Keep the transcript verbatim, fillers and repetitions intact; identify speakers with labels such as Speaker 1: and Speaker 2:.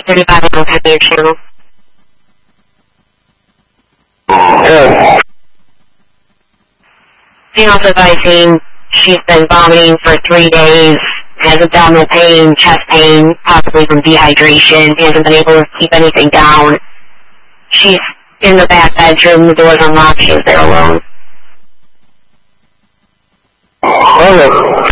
Speaker 1: thirty-five on your channel.
Speaker 2: Good.
Speaker 1: Female advising she's been vomiting for three days, has abdominal pain, chest pain, possibly from dehydration, hasn't been able to keep anything down. She's in the back bedroom, the door's unlocked, she's there alone.
Speaker 2: Okay.